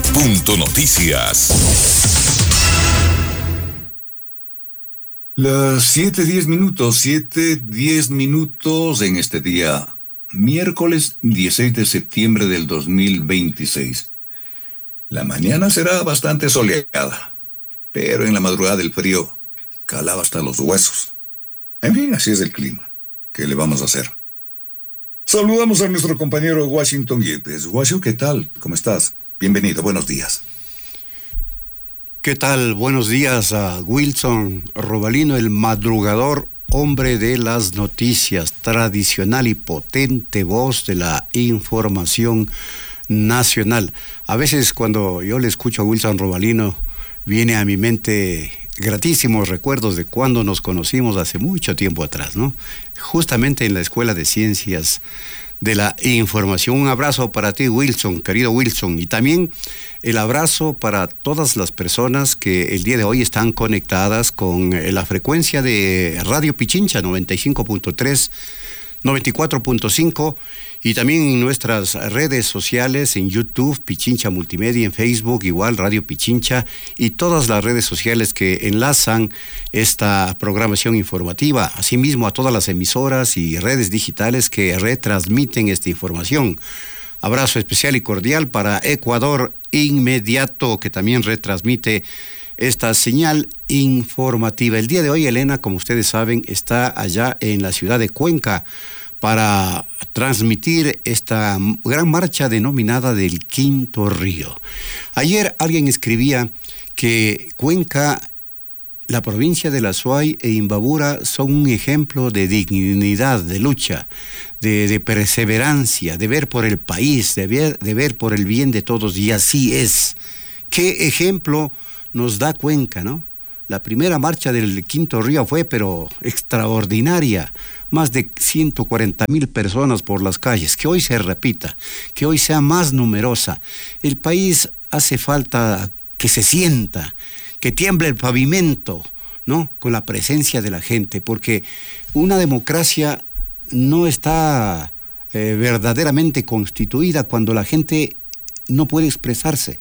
Punto Noticias. Las 7:10 en este día, miércoles 16 de septiembre del 2026. La mañana será bastante soleada, pero en la madrugada el frío calaba hasta los huesos. En fin, así es el clima. ¿Qué le vamos a hacer? Saludamos a nuestro compañero Washington Yepes. Washington, ¿qué tal? ¿Cómo estás? Bienvenido, buenos días. ¿Qué tal? Buenos días a Wilson Robalino, el madrugador, hombre de las noticias, tradicional y potente voz de la información nacional. A veces cuando yo le escucho a Wilson Robalino, viene a mi mente gratísimos recuerdos de cuando nos conocimos hace mucho tiempo atrás, ¿no? Justamente en la Escuela de Ciencias de la Información. Un abrazo para ti, Wilson, querido Wilson, y también el abrazo para todas las personas que el día de hoy están conectadas con la frecuencia de Radio Pichincha 95.3, 94.5, y también en nuestras redes sociales, en YouTube, Pichincha Multimedia, en Facebook, igual Radio Pichincha, y todas las redes sociales que enlazan esta programación informativa, asimismo a todas las emisoras y redes digitales que retransmiten esta información. Abrazo especial y cordial para Ecuador Inmediato, que también retransmite esta señal informativa. El día de hoy, Elena, como ustedes saben, está allá en la ciudad de Cuenca para transmitir esta gran marcha denominada del Quinto Río. Ayer alguien escribía que Cuenca, la provincia de La Suay e Imbabura son un ejemplo de dignidad, de lucha, de perseverancia, de ver por el país, de ver por el bien de todos, y así es. ¿Qué ejemplo nos da Cuenca, no? La primera marcha del Quinto Río fue, pero extraordinaria. Más de 140,000 personas por las calles. Que hoy se repita, que hoy sea más numerosa. El país hace falta que se sienta, que tiemble el pavimento, ¿no? Con la presencia de la gente, porque una democracia no está verdaderamente constituida cuando la gente no puede expresarse.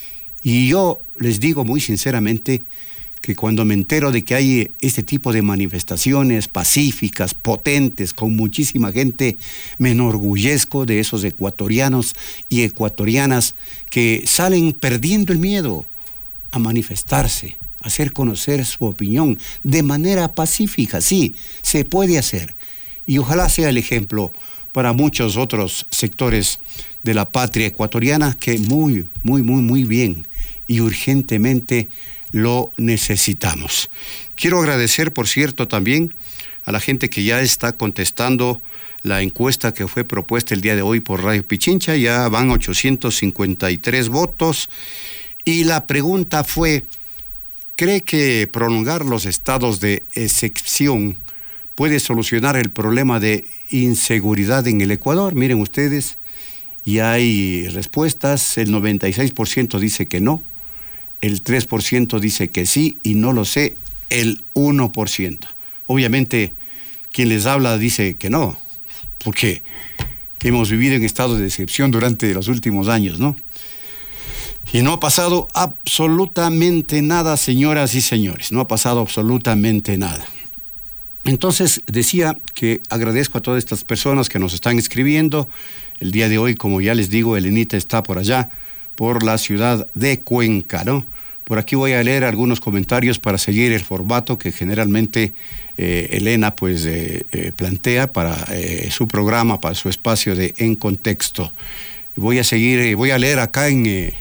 Y yo les digo muy sinceramente que cuando me entero de que hay este tipo de manifestaciones pacíficas, potentes, con muchísima gente, me enorgullezco de esos ecuatorianos y ecuatorianas que salen perdiendo el miedo a manifestarse, a hacer conocer su opinión de manera pacífica. Sí, se puede hacer. Y ojalá sea el ejemplo para muchos otros sectores de la patria ecuatoriana que muy bien y urgentemente lo necesitamos. Quiero agradecer, por cierto, también a la gente que ya está contestando la encuesta que fue propuesta el día de hoy por Radio Pichincha. Ya van 853 votos y la pregunta fue: ¿cree que prolongar los estados de excepción puede solucionar el problema de inseguridad en el Ecuador? Miren ustedes, y hay respuestas. El 96% dice que no, el 3% dice que sí, y no lo sé, el 1%. Obviamente, quien les habla dice que no, porque hemos vivido en estado de excepción durante los últimos años, ¿no? Y no ha pasado absolutamente nada, señoras y señores, no ha pasado absolutamente nada. Entonces, decía que agradezco a todas estas personas que nos están escribiendo. El día de hoy, como ya les digo, Elenita está por allá, por la ciudad de Cuenca, ¿no? Por aquí voy a leer algunos comentarios para seguir el formato que generalmente Elena pues plantea para su programa, para su espacio de En Contexto. Voy a leer acá en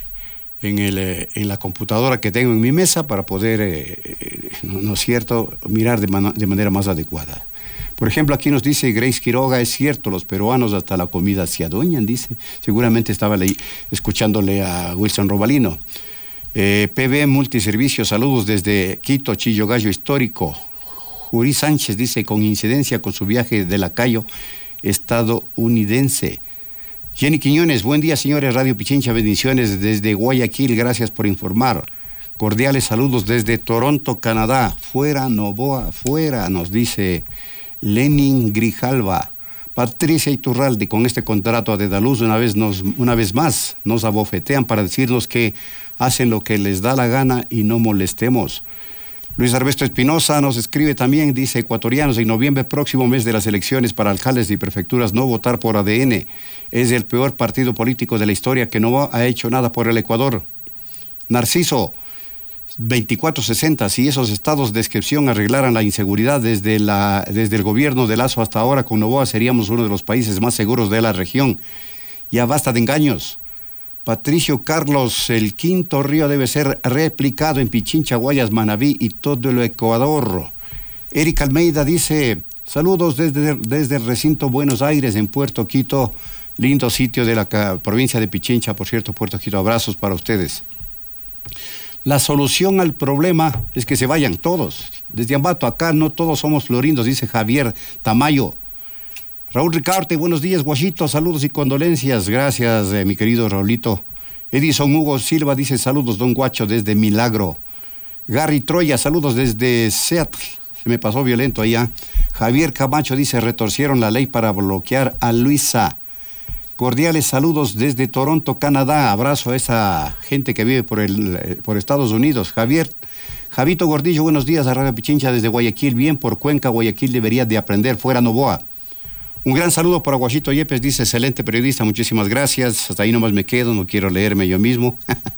la computadora que tengo en mi mesa para poder, ¿no es cierto?, mirar de manera más adecuada. Por ejemplo, aquí nos dice Grace Quiroga: es cierto, los peruanos hasta la comida se adueñan, dice. Seguramente estaba escuchándole a Wilson Robalino. PB Multiservicios, saludos desde Quito, Chillo Gallo Histórico. Jurí Sánchez dice: con incidencia con su viaje de Lacayo estadounidense. Jenny Quiñones: buen día, señores, Radio Pichincha, bendiciones desde Guayaquil, gracias por informar. Cordiales saludos desde Toronto, Canadá. Fuera Novoa, fuera, nos dice Lenin Grijalva. Patricia Iturralde, con este contrato a Dedaluz una vez más nos abofetean para decirnos que hacen lo que les da la gana y no molestemos. Luis Arbesto Espinosa nos escribe también, dice: ecuatorianos, en noviembre próximo, mes de las elecciones para alcaldes y prefecturas, no votar por ADN. Es el peor partido político de la historia que no ha hecho nada por el Ecuador. Narciso 2460, si esos estados de excepción arreglaran la inseguridad desde el gobierno de Lazo hasta ahora con Noboa, seríamos uno de los países más seguros de la región. Ya basta de engaños. Patricio Carlos, el quinto río debe ser replicado en Pichincha, Guayas, Manabí y todo el Ecuador. Erika Almeida dice: saludos desde el recinto Buenos Aires, en Puerto Quito, lindo sitio de la provincia de Pichincha, por cierto, Puerto Quito, abrazos para ustedes. La solución al problema es que se vayan todos. Desde Ambato acá no todos somos florindos, dice Javier Tamayo. Raúl Ricarte, buenos días, Guachito, saludos y condolencias. Gracias, mi querido Raulito. Edison Hugo Silva dice: saludos, don Guacho, desde Milagro. Gary Troya, saludos desde Seattle. Se me pasó violento allá. Javier Camacho dice: retorcieron la ley para bloquear a Luisa. Cordiales saludos desde Toronto, Canadá. Abrazo a esa gente que vive por Estados Unidos. Javito Gordillo, buenos días a Radio Pichincha desde Guayaquil. Bien por Cuenca, Guayaquil debería de aprender, fuera Noboa. Un gran saludo para Guachito Yepes, dice: excelente periodista, muchísimas gracias. Hasta ahí nomás me quedo, no quiero leerme yo mismo.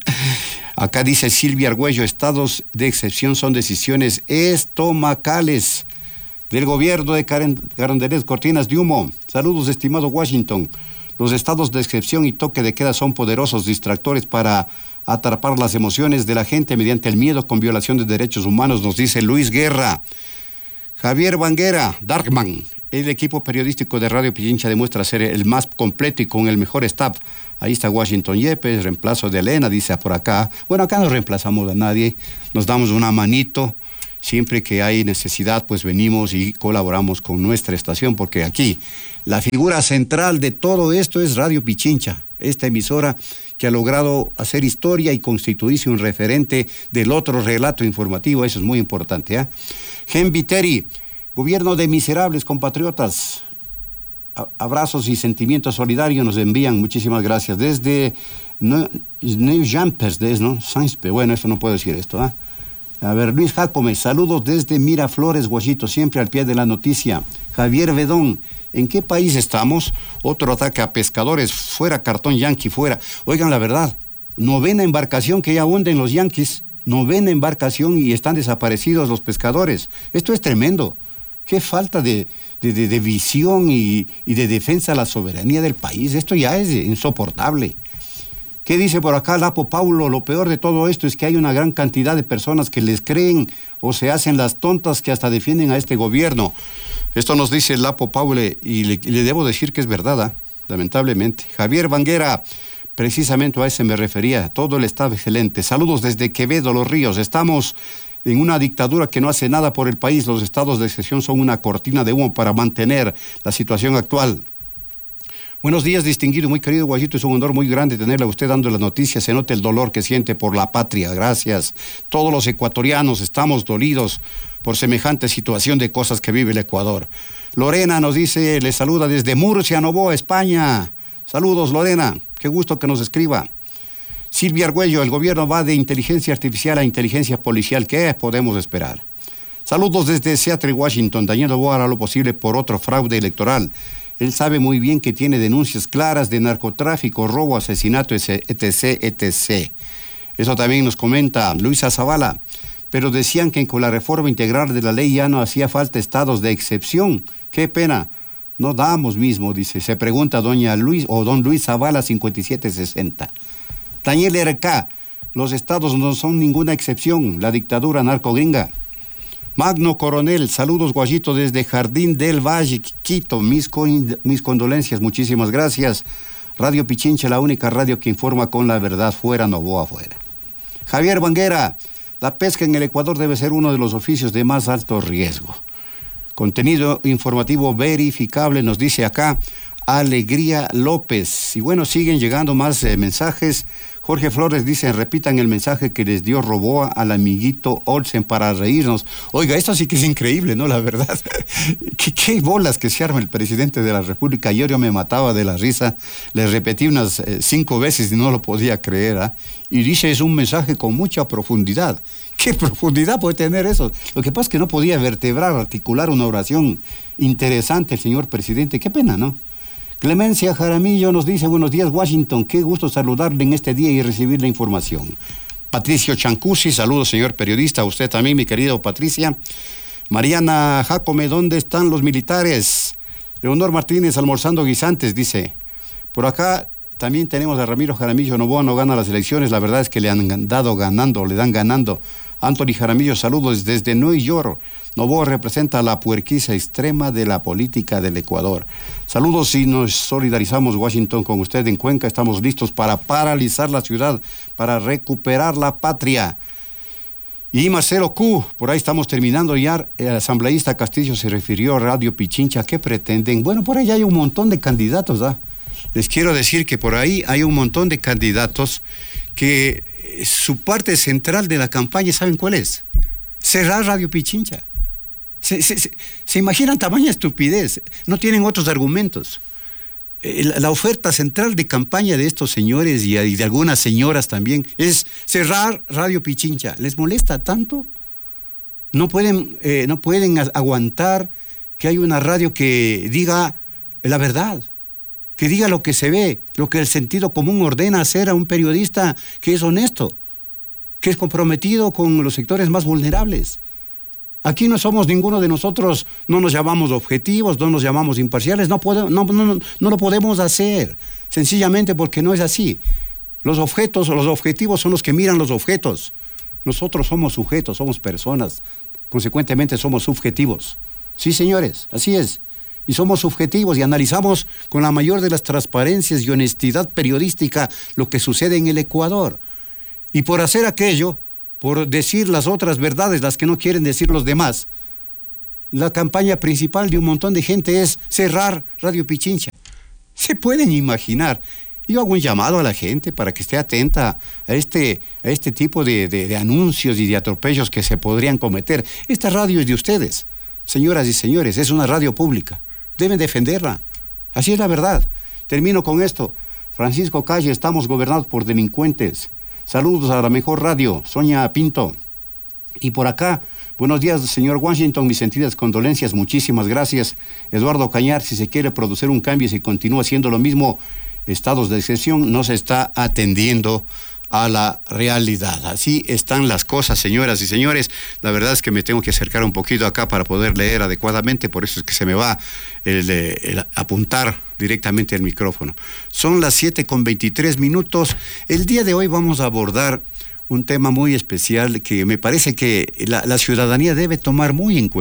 Acá dice Silvia Argüello: estados de excepción son decisiones estomacales del gobierno de Carondelet, cortinas de humo. Saludos, estimado Washington. Los estados de excepción y toque de queda son poderosos distractores para atrapar las emociones de la gente mediante el miedo con violación de derechos humanos, nos dice Luis Guerra. Javier Banguera, Darkman: el equipo periodístico de Radio Pichincha demuestra ser el más completo y con el mejor staff. Ahí está Washington Yepes, reemplazo de Elena, dice por acá. Bueno, acá no reemplazamos a nadie, nos damos una manito. Siempre que hay necesidad, pues venimos y colaboramos con nuestra estación, porque aquí la figura central de todo esto es Radio Pichincha, esta emisora que ha logrado hacer historia y constituirse un referente del otro relato informativo. Eso es muy importante, ¿eh? Gen Viteri: gobierno de miserables compatriotas, abrazos y sentimientos solidarios nos envían, muchísimas gracias. Desde New Jumpers, ¿no? Bueno, eso no puedo decir esto, ¿eh? A ver, Luis Jacome: saludos desde Miraflores, Guachito, siempre al pie de la noticia. Javier Bedón: ¿en qué país estamos? Otro ataque a pescadores, fuera cartón yanqui, fuera. Oigan la verdad, 9ª embarcación que ya hunden los yanquis, 9ª embarcación y están desaparecidos los pescadores. Esto es tremendo. Qué falta de visión y de defensa a la soberanía del país. Esto ya es insoportable. ¿Qué dice por acá Lapo Paulo? Lo peor de todo esto es que hay una gran cantidad de personas que les creen o se hacen las tontas que hasta defienden a este gobierno. Esto nos dice Lapo Paulo y le debo decir que es verdad, lamentablemente. Javier Banguera: precisamente a ese me refería, todo el staff excelente. Saludos desde Quevedo, Los Ríos. Estamos en una dictadura que no hace nada por el país. Los estados de excepción son una cortina de humo para mantener la situación actual. Buenos días, distinguido, muy querido Guachito, es un honor muy grande tenerle a usted dando las noticias, se nota el dolor que siente por la patria, gracias. Todos los ecuatorianos estamos dolidos por semejante situación de cosas que vive el Ecuador. Lorena nos dice, le saluda desde Murcia, Noboa, España. Saludos, Lorena, qué gusto que nos escriba. Silvia Argüello: el gobierno va de inteligencia artificial a inteligencia policial, ¿qué podemos esperar? Saludos desde Seattle, Washington. Daniel Noboa hará lo posible por otro fraude electoral. Él sabe muy bien que tiene denuncias claras de narcotráfico, robo, asesinato, etc. Eso también nos comenta Luisa Zavala. Pero decían que con la reforma integral de la ley ya no hacía falta estados de excepción. Qué pena. No damos mismo, dice. Se pregunta doña Luis o don Luis Zavala 5760. Daniel RK: los estados no son ninguna excepción. La dictadura narcogringa. Magno Coronel: saludos Guachito desde Jardín del Valle, Quito, mis condolencias, muchísimas gracias. Radio Pichincha, la única radio que informa con la verdad, fuera Noboa, fuera. Javier Banguera: la pesca en el Ecuador debe ser uno de los oficios de más alto riesgo. Contenido informativo verificable, nos dice acá Alegría López. Y bueno, siguen llegando más mensajes. Jorge Flores dice, repitan el mensaje que les dio Roboa al amiguito Olsen para reírnos. Oiga, esto sí que es increíble, ¿no? La verdad. ¿Qué bolas que se arma el presidente de la República? Ayer yo me mataba de la risa. Le repetí unas 5 veces y no lo podía creer, ¿eh? Y dice, es un mensaje con mucha profundidad. ¿Qué profundidad puede tener eso? Lo que pasa es que no podía vertebrar, articular una oración interesante el señor presidente. Qué pena, ¿no? Clemencia Jaramillo nos dice, buenos días Washington, qué gusto saludarle en este día y recibir la información. Patricio Chancusi, saludos señor periodista, a usted también mi querido Patricia. Mariana Jacome, ¿dónde están los militares? Leonor Martínez almorzando guisantes, dice. Por acá también tenemos a Ramiro Jaramillo, Novoa no gana las elecciones, la verdad es que le han dado ganando, le dan ganando. Anthony Jaramillo, saludos desde New York. Novoa representa la puerquiza extrema de la política del Ecuador. Saludos y nos solidarizamos, Washington, con usted en Cuenca. Estamos listos para paralizar la ciudad, para recuperar la patria. Y Marcelo Q, por ahí estamos terminando ya. El asambleísta Castillo se refirió a Radio Pichincha. ¿Qué pretenden? Bueno, por ahí hay un montón de candidatos, ¿ah? Les quiero decir que por ahí hay un montón de candidatos que su parte central de la campaña, ¿saben cuál es? Cerrar Radio Pichincha. ¿Se imaginan tamaña estupidez? No tienen otros argumentos. La oferta central de campaña de estos señores y de algunas señoras también es cerrar Radio Pichincha. ¿Les molesta tanto? No pueden aguantar que hay una radio que diga la verdad, que diga lo que se ve, lo que el sentido común ordena hacer a un periodista que es honesto, que es comprometido con los sectores más vulnerables. Aquí no somos ninguno de nosotros, no nos llamamos objetivos, no nos llamamos imparciales, no lo podemos hacer, sencillamente porque no es así. Los objetivos son los que miran los objetos. Nosotros somos sujetos, somos personas, consecuentemente somos subjetivos. Sí, señores, así es. Y somos subjetivos y analizamos con la mayor de las transparencias y honestidad periodística lo que sucede en el Ecuador. Y por hacer aquello, por decir las otras verdades, las que no quieren decir los demás, la campaña principal de un montón de gente es cerrar Radio Pichincha. ¿Se pueden imaginar? Yo hago un llamado a la gente para que esté atenta a este tipo de anuncios y de atropellos que se podrían cometer. Esta radio es de ustedes, señoras y señores, es una radio pública. Deben defenderla. Así es la verdad. Termino con esto. Francisco Calle, estamos gobernados por delincuentes. Saludos a la mejor radio, Sonia Pinto. Y por acá, buenos días, señor Washington, mis sentidas condolencias, muchísimas gracias. Eduardo Cañar, si se quiere producir un cambio y si continúa haciendo lo mismo, estados de excepción, no se está atendiendo a la realidad. Así están las cosas, señoras y señores. La verdad es que me tengo que acercar un poquito acá para poder leer adecuadamente, por eso es que se me va el apuntar directamente al micrófono. Son las 7:23. El día de hoy vamos a abordar un tema muy especial que me parece que la ciudadanía debe tomar muy en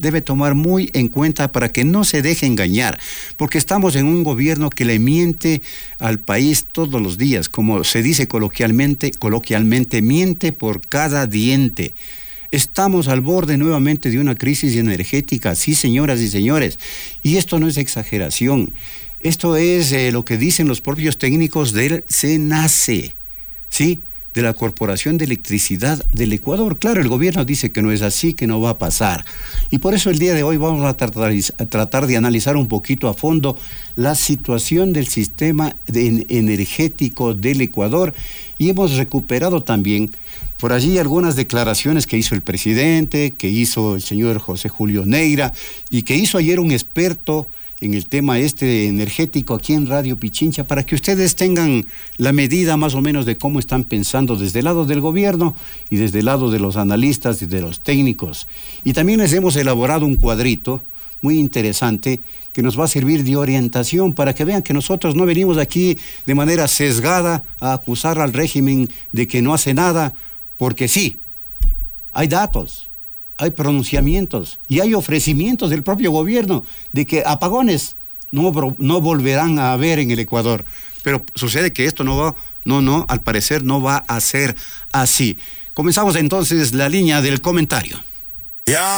cuenta para que no se deje engañar, porque estamos en un gobierno que le miente al país todos los días, como se dice coloquialmente, miente por cada diente. Estamos al borde nuevamente de una crisis energética, sí, señoras y señores, y esto no es exageración, esto es lo que dicen los propios técnicos del SENACE, ¿sí?, de la Corporación de Electricidad del Ecuador. Claro, el gobierno dice que no es así, que no va a pasar. Y por eso el día de hoy vamos a tratar de analizar un poquito a fondo la situación del sistema energético del Ecuador. Y hemos recuperado también por allí algunas declaraciones que hizo el presidente, que hizo el señor José Julio Neira y que hizo ayer un experto en el tema energético aquí en Radio Pichincha, para que ustedes tengan la medida más o menos de cómo están pensando desde el lado del gobierno y desde el lado de los analistas y de los técnicos. Y también les hemos elaborado un cuadrito muy interesante que nos va a servir de orientación para que vean que nosotros no venimos aquí de manera sesgada a acusar al régimen de que no hace nada, porque sí, hay datos, hay pronunciamientos y hay ofrecimientos del propio gobierno de que apagones no volverán a haber en el Ecuador. Pero sucede que esto al parecer no va a ser así. Comenzamos entonces la línea del comentario.